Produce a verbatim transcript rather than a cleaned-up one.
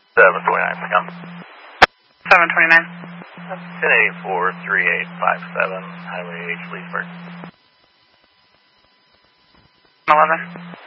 seven twenty-nine, come. seven twenty-nine. ten eighty-four, three eight five seven, Highway H, Leesburg. eleven.